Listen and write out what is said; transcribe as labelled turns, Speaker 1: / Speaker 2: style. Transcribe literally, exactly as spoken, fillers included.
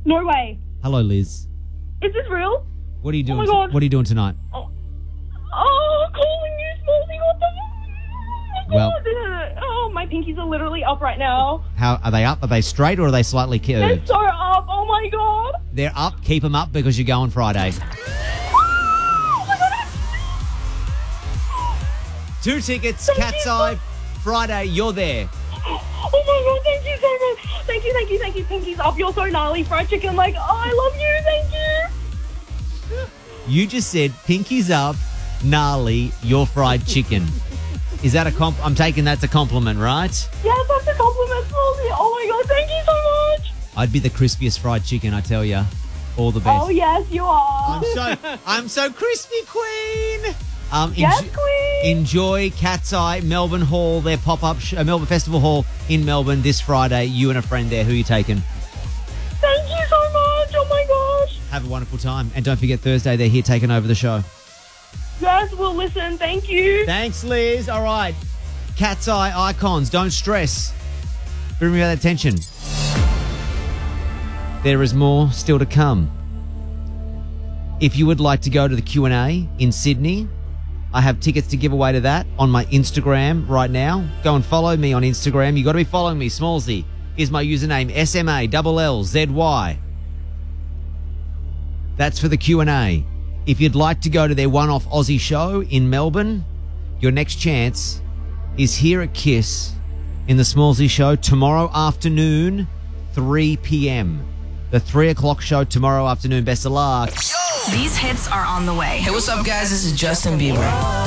Speaker 1: No way.
Speaker 2: Hello, Liz.
Speaker 1: Is this real?
Speaker 2: What are you doing?
Speaker 1: Oh my God.
Speaker 2: What are you doing tonight?
Speaker 1: Oh, oh calling you, Smallsy. What the? Oh my
Speaker 2: Well-
Speaker 1: God. Oh, my pinkies are literally up right now.
Speaker 2: How are they up? Are they straight or are they slightly
Speaker 1: They're
Speaker 2: curved?
Speaker 1: so up. Oh my God.
Speaker 2: They're up. Keep them up because you're going Friday.
Speaker 1: Oh my God.
Speaker 2: Two tickets,
Speaker 1: Thank
Speaker 2: Cat's
Speaker 1: you.
Speaker 2: Eye, Friday. You're there.
Speaker 1: Oh my God. Thank you so much. Thank you, thank you, thank you. Pinkies up. You're so gnarly. Fried chicken. Like, oh, I love you. Thank you.
Speaker 2: You just said pinkies up, gnarly, your fried chicken. Is that a comp? I'm taking that's a compliment, right?
Speaker 1: Yes, that's a compliment, Smallsy. Oh my God. Thank you so much.
Speaker 2: I'd be the crispiest fried chicken, I tell ya. All the best.
Speaker 1: Oh, yes, you are.
Speaker 2: I'm so, I'm so crispy, Queen. Um,
Speaker 1: Yes,
Speaker 2: enjo-
Speaker 1: Queen.
Speaker 2: Enjoy Cat's Eye, Melbourne Hall, their pop-up, sh- uh, Melbourne Festival Hall in Melbourne this Friday. You and a friend there. Who are you taking?
Speaker 1: Thank you so much. Oh my gosh.
Speaker 2: Have a wonderful time. And don't forget Thursday, they're here taking over the show.
Speaker 1: Yes, we'll listen. Thank you.
Speaker 2: Thanks, Liz. All right. Cat's Eye icons. Don't stress. Bring me that attention. There is more still to come. If you would like to go to the Q and A in Sydney, I have tickets to give away to that on my Instagram right now. Go and follow me on Instagram. You got to be following me. Smallsy is my username. S M A L L Z Y. That's for the Q and A. If you'd like to go to their one-off Aussie show in Melbourne, your next chance is here at KISS in the Smallsy show tomorrow afternoon, three p.m. The three o'clock show tomorrow afternoon. Best of luck.
Speaker 3: These hits are on the way.
Speaker 4: Hey, what's up, guys? This is Justin Bieber.